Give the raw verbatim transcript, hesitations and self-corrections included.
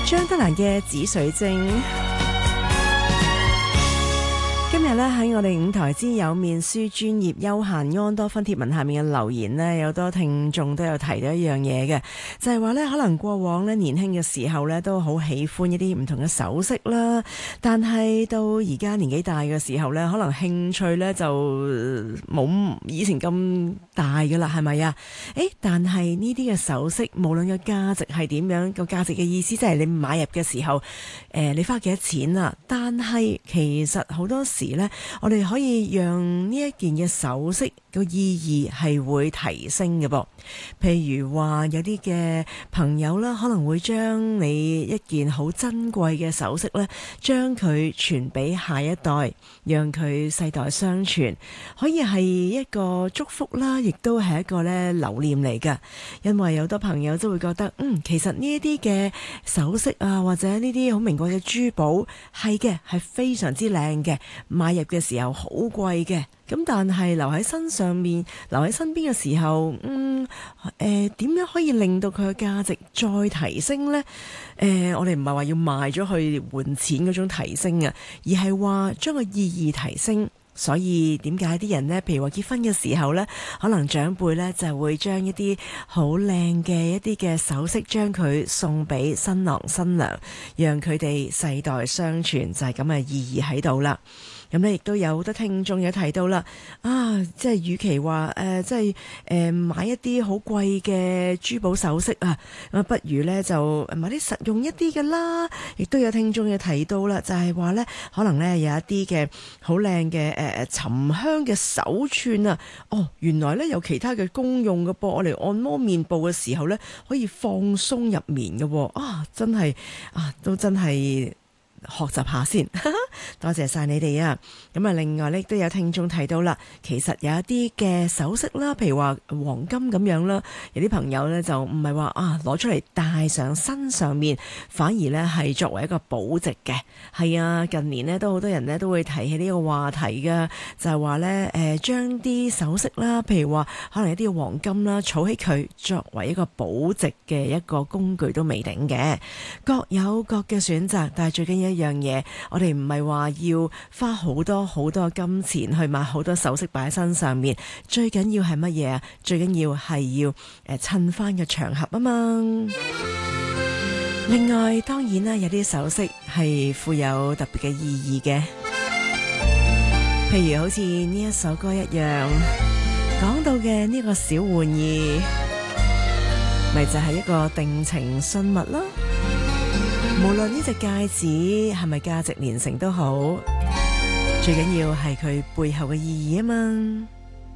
張德蘭嘅紫水晶。今日咧喺我哋五台之有面書專頁休閒安多芬貼文下面嘅留言呢，有多聽眾都有提到一樣嘢嘅，就係話呢，可能過往呢年輕嘅時候呢都好喜歡一啲唔同嘅首飾啦，但係到而家年紀大嘅時候呢，可能興趣呢就冇以前咁大㗎啦，係咪啊？誒，但係呢啲嘅首飾無論個價值係點樣，個價值嘅意思即係你買入嘅時候，誒你花幾多錢啊？但係其實好多時咧，我哋可以讓呢一件嘅首飾個意義係會提升嘅噃。譬如話有啲嘅朋友啦，可能會將你一件好珍貴嘅首飾咧，將佢傳俾下一代，讓佢世代相傳，可以係一個祝福啦，亦都係一個咧留念嚟㗎。因為有好多朋友都會覺得，嗯，其實呢一啲嘅首飾啊，或者呢啲好名貴嘅珠寶，係嘅，係非常之靚嘅。買入嘅時候好貴嘅，咁但係留喺身上面，留喺身邊嘅時候，嗯，誒點樣可以令到佢嘅價值再提升呢？誒、呃，我哋唔係話要賣咗去換錢嗰種提升啊，而係話將個意義提升。所以點解啲人呢？譬如話結婚嘅時候呢，可能長輩呢就會將一啲好靚嘅一啲嘅首飾，將佢送俾新郎新娘，讓佢哋世代相傳，就係咁嘅意義喺度啦。咁咧，亦都有好多聽眾有提到啦，啊，即係與其話誒、呃，即係誒、呃、買一啲好貴嘅珠寶首飾啊，咁不如咧就買啲實用一啲嘅啦。亦都有聽眾有提到啦，就係話咧，可能咧有一啲嘅好靚嘅誒沉香嘅手串啊，哦，原來咧有其他嘅功用嘅噃，我嚟按摩面部嘅時候咧，可以放鬆入眠嘅喎，啊，真係啊，都真係。學習下先，多謝晒你哋啊！咁啊，另外呢都有聽眾提到啦，其實有一啲嘅首飾啦，譬如話黃金咁樣啦，有啲朋友呢就唔係話啊攞出嚟戴上身上面，反而呢係作為一個保值嘅。係啊，近年呢都好多人呢都會提起呢個話題㗎，就係話呢誒將啲首飾啦，譬如話可能一啲黃金啦，儲起佢作為一個保值嘅一個工具都未定嘅，各有各嘅選擇，但係最緊要一樣嘢，我哋唔係話要花好多好多金錢去買好多首飾擺喺身上面，最緊要係乜嘢啊？最緊要係要誒襯翻個場合啊嘛。另外，當然啦，有啲首飾係富有特別嘅意義嘅，譬如好似呢一首歌一樣，講到嘅呢個小玩意，咪就係一個定情信物咯。無論呢隻戒指係咪價值連城都好，最緊要係佢背後嘅意義啊嘛。